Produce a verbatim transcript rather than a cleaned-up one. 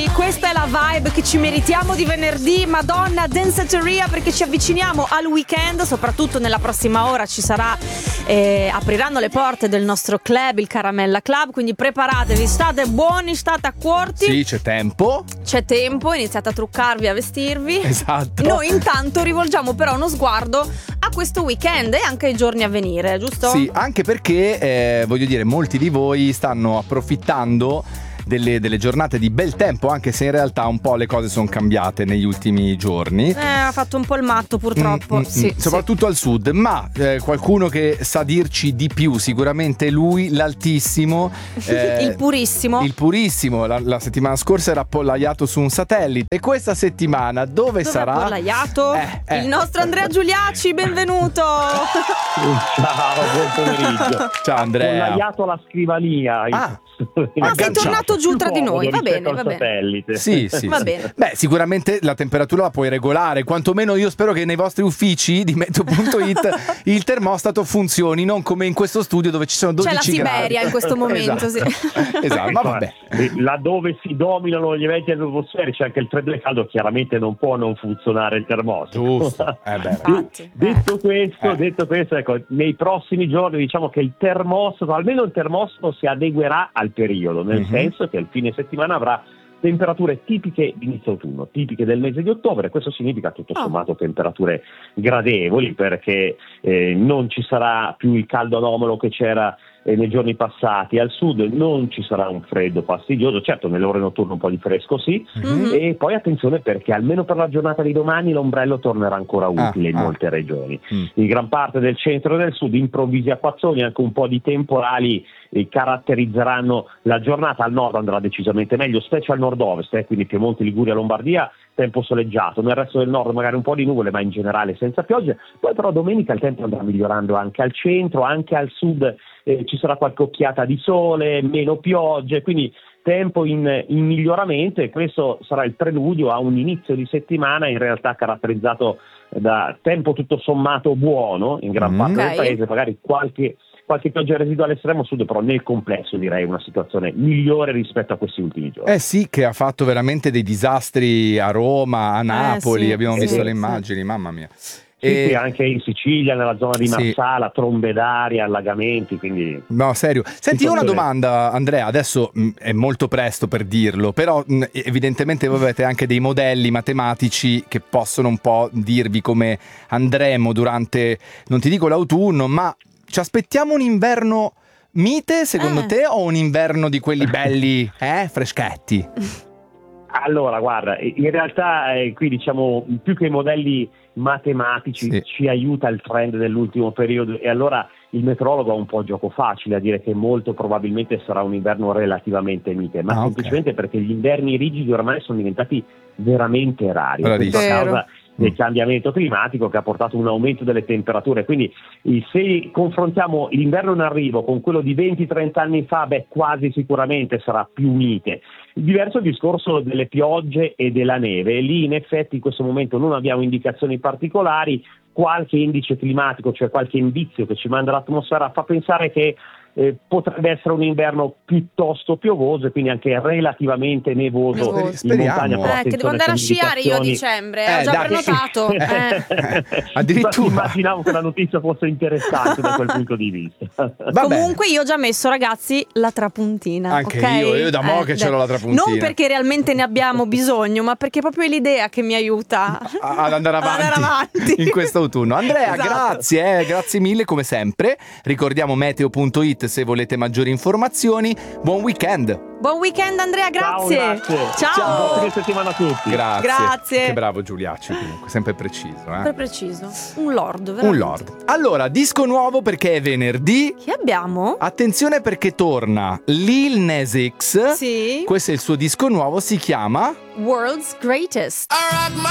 ragazzi, questa è la vibe che ci meritiamo di venerdì. Madonna, danceteria, perché ci avviciniamo al weekend. Soprattutto nella prossima ora ci sarà eh, apriranno le porte del nostro club, il Caramella Club. Quindi preparatevi, state buoni, state accorti. Sì, c'è tempo. C'è tempo, iniziate a truccarvi, a vestirvi. Esatto. Noi intanto rivolgiamo però uno sguardo a questo weekend e anche ai giorni a venire, giusto? Sì, anche perché eh, voglio dire, molti di voi stanno approfittando Delle, delle giornate di bel tempo, anche se in realtà un po' le cose sono cambiate negli ultimi giorni. Eh, ha fatto un po' il matto purtroppo. Mm, mm, sì, soprattutto sì. al sud. Ma eh, qualcuno che sa dirci di più, sicuramente lui, l'altissimo eh, il purissimo. Il purissimo. La, la settimana scorsa era appollaiato su un satellite. E questa settimana dove, dove sarà? Appollaiato? Eh, eh. Il nostro Andrea Giuliacci, benvenuto. Ciao, buon pomeriggio. Ciao Andrea. Appollaiato alla scrivania. Ah. Ah, sei tornato giù tra di noi, va bene, va bene. Satellite. Sì, sì, va sì. bene. Beh, sicuramente la temperatura la puoi regolare, quantomeno io spero che nei vostri uffici di meteo punto it il termostato funzioni, non come in questo studio dove ci sono dodici gradi. C'è la Siberia gradi. in questo momento, esatto. sì. Esatto, ma vabbè. Laddove si dominano gli eventi atmosferici, anche il freddo e il caldo, chiaramente non può non funzionare il termostato. Giusto. Eh beh. Infatti. Detto questo, Eh. detto questo, ecco, nei prossimi giorni diciamo che il termostato, almeno il termostato si adeguerà al periodo, nel Mhm. senso che il fine settimana avrà temperature tipiche di inizio autunno, tipiche del mese di ottobre. Questo significa tutto sommato temperature gradevoli, perché eh, non ci sarà più il caldo anomalo che c'era eh, nei giorni passati. Al sud non ci sarà un freddo fastidioso, certo nelle ore notturne un po' di fresco sì, Mhm. e poi attenzione perché almeno per la giornata di domani l'ombrello tornerà ancora utile Ah, in ah. molte regioni. Mm. In gran parte del centro e del sud improvvisi acquazzoni, anche un po' di temporali eh, caratterizzeranno la giornata. Al nord andrà decisamente meglio, specie al nord-ovest, eh, quindi Piemonte, Liguria, Lombardia, tempo soleggiato. Nel resto del nord magari un po' di nuvole, ma in generale senza piogge. Poi però domenica il tempo andrà migliorando anche al centro, anche al sud eh, ci sarà qualche occhiata di sole, meno piogge, quindi tempo in, in miglioramento, e questo sarà il preludio a un inizio di settimana in realtà caratterizzato da tempo tutto sommato buono in gran Mm. parte Ok. del paese, magari qualche qualche pioggia residuale estremo sud, però nel complesso direi una situazione migliore rispetto a questi ultimi giorni. Eh sì, che ha fatto veramente dei disastri a Roma, a Napoli, sì, abbiamo sì, visto sì. le immagini, mamma mia. Sì, E- sì, anche in Sicilia, nella zona di Sì. Marsala, trombe d'aria, allagamenti, quindi No, serio. Senti, una Situazione- domanda, Andrea, adesso mh, è molto presto per dirlo, però mh, evidentemente voi avete anche dei modelli matematici che possono un po' dirvi come andremo durante, non ti dico l'autunno, ma ci aspettiamo un inverno mite, secondo Eh. te, o un inverno di quelli belli, eh, freschetti? allora guarda, in realtà eh, qui diciamo più che i modelli matematici Sì. ci aiuta il trend dell'ultimo periodo, e allora il meteorologo ha un po' gioco facile a dire che molto probabilmente sarà un inverno relativamente mite, ma Ah, ok. semplicemente perché gli inverni rigidi ormai sono diventati veramente rari, Rarissimi. questo a causa Vero. del Mm. cambiamento climatico che ha portato un aumento delle temperature. Quindi eh, se confrontiamo l'inverno in arrivo con quello di venti trenta anni fa, beh, quasi sicuramente sarà più mite. Diverso il discorso delle piogge e della neve, e lì in effetti in questo momento non abbiamo indicazioni particolari. Qualche indice climatico, cioè qualche indizio che ci manda l'atmosfera, fa pensare che eh, potrebbe essere un inverno piuttosto piovoso e quindi anche relativamente nevoso, Nevoso. in Speriamo. montagna. però Eh, che devo attenzione andare a con sciare io a indicazioni- dicembre, Eh, ho già dai. prenotato. Eh. Addirittura. Immaginavo che la notizia fosse interessante da quel punto di vista. Va Comunque io ho già messo, ragazzi, la trapuntina. Anche ok? io, io da mo' che ce dai. l'ho la trapuntina. Non perché realmente ne abbiamo bisogno, ma perché proprio è l'idea che mi aiuta A- ad andare avanti, Ad andare avanti. in questo autunno. Andrea, Esatto. grazie, eh, grazie mille come sempre. Ricordiamo meteo punto it se volete maggiori informazioni. Buon weekend. Buon weekend, Andrea, grazie. Ciao, grazie. Ciao. Buon fine settimana a tutti. Grazie. Grazie. Che bravo Giuliacci comunque, sempre preciso. Per Eh? preciso. Un lord, veramente. Un lord. Allora, disco nuovo perché è venerdì. Chi abbiamo? Attenzione perché torna Lil Nas X. Sì. Questo è il suo disco nuovo, si chiama... World's Greatest. I rock my